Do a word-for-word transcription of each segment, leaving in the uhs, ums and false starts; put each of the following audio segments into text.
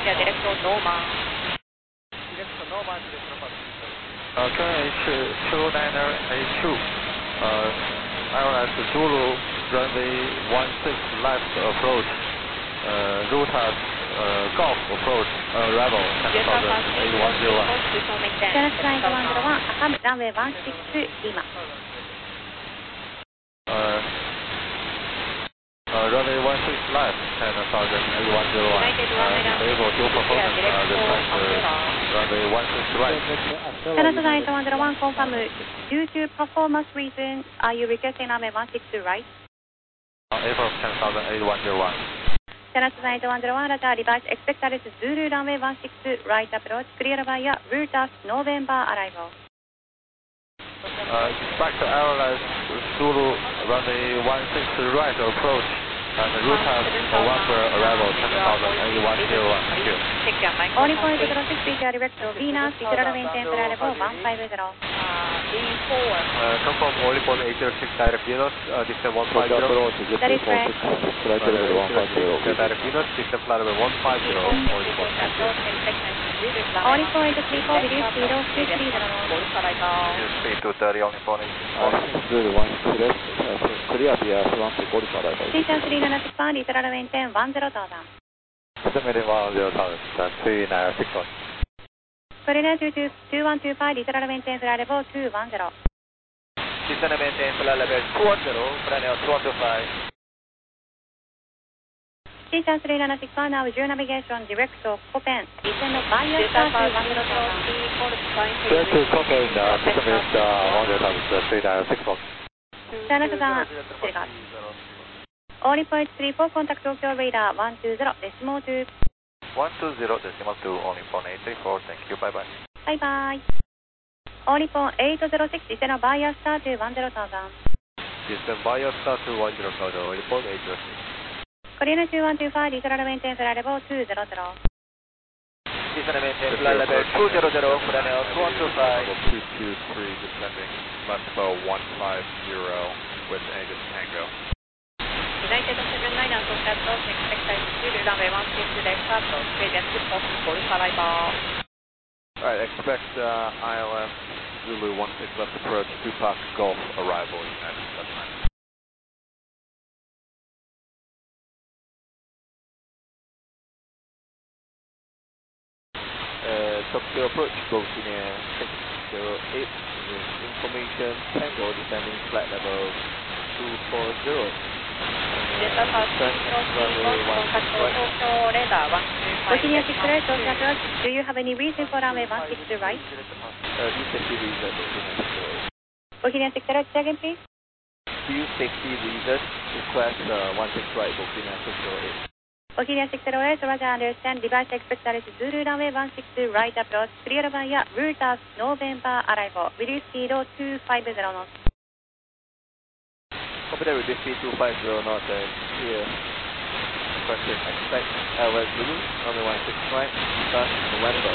India, direct to Noma. Direct to Noma, direct to Noma. Uh, K H two niner A two, uh, Airlines Zulu, runway one six left approach, uh, Rutas uh, Golf approach, arrival ten thousand eight one zero one. Channel flight one zero one, affirm runway one six Lima. Uh, uh, runway one six left, ten thousand eight one zero one. Uh, stable dual performance, uh, return to runway one six right. Channel flight one zero one, confirm. Due to performance reason, are you requesting runway one six two right? Uh, April ten thousand eight one zero one. Channel flight one zero one, Roger, reverse, expect Alice Zulu runway one six two right approach, clear via Rutas November arrival. Uh, back to Airlines Zulu, runway one six right approach, and Rutas November arrival ten thousand eight one zero one. Thank you. Only point zero six, please direct to Venus, Israel maintain for arrival one five zero. Uh, confirm only point eight zero six direct Venus, uh, distance one five zero. That is correct. Direct Venus, distance flight level one five zero. Only point. Only point three four, reduce speed of two three zero. Use speed two thirty, only point eight. Clear via one six four arrival. Station three nine six one, Israel maintain one zero thousand. Estimated one zero thousand, three nine six one. Coordinate two two two one two five, Israel maintain flight level two one zero. Israel maintain flight level two one zero, flight level two one two five. Station three nine six one, now Azure navigation direct to Copen. Descend via star to one zero thousand. Clear to Copen, uh, estimated uh, one zero thousand, three nine six one. Channel Sudan, disregard. Only point three four, contact Tokyo radar one two zero, decimal two. one two zero, decimal two, only point eight three four, thank you, bye bye. Bye bye. Only point eight zero six, descend via star to one zero thousand. Descend via star to one zero thousand, only point eight zero six. Coordinate two one two five, Israel maintain flight level two zero zero. Israel maintain flight level two zero zero, flight level two one two five. two two three, descending left bow one five zero with Angus Tango. United seven nine, contact expect Zulu runway one six left approach, gradient two four, Golf arrival. Alright, expect uh, I L S Zulu one six left approach, Tupac Golf arrival, United seven nine. Uh, Tokyo approach, Golfina six zero eight, with information Tango descending flight level two four zero. Delta South contact Tokyo radar one two five. Virginia six right, Tokyo approach. Do you have any reason for runway one six two right? Uh, do safety reason, Golfina six zero eight. Virginia six right, second please. Do you safety reason request uh, one six right, Golfina six zero eight. Virginia six zero eight, Roger, understand. Device expect Alice Zulu runway one six two right approach, clear via Rutas November arrival. Reduce speed of two five zero knots. Copy that, reduce speed two five zero knots and clear. Question, expect L S Zulu, runway one six right, start November.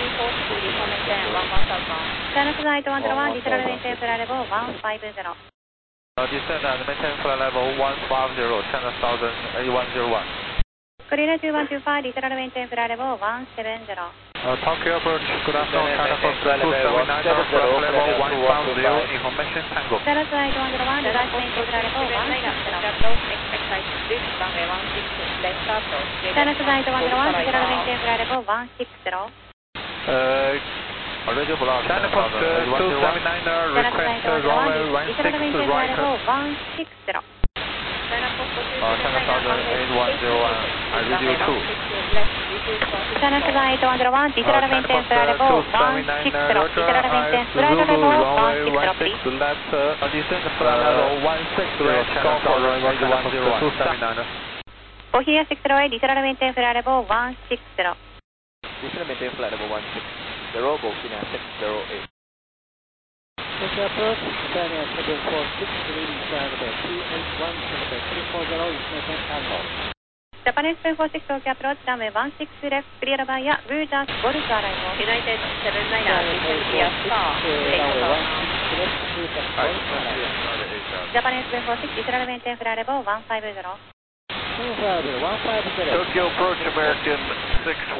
Channel flight one zero one, Israel maintain flight level one five zero. Uh, descend and maintain flight level one five zero, ten thousand eight one zero one. Coordinate two one two five, Israel maintain flight level one seven zero. Uh, Tokyo approach, good afternoon, China Fox two seven nine, flight level one five zero, information Tango. Channel flight one zero one, device maintain flight level one six zero. Channel flight one zero one, Israel maintain flight level one six zero. Uh, radio block, China Fox two seven nine, request runway one six right. one six zero. Uh, ten thousand eight one zero one, I radio two. Channel flight one zero one, Israel maintain flight level one six zero. Israel maintain flight level one six zero, please. Left, uh, descend flight level one six zero, Channel for runway one zero one, two seven nine. Bohemia six zero eight, Israel maintain flight level one six zero. Israel maintain flight level one six zero, Golfina six zero eight. Tokyo approach, Japan seven four six, leading flight level two eight one, three four zero, information Tango. Japan seven four six, Tokyo approach, runway one six left, clear via Rutas Golf arrival. United seven nine, descend via star, Japan seven four six, Israel maintain flight level one five zero. Tokyo approach, American six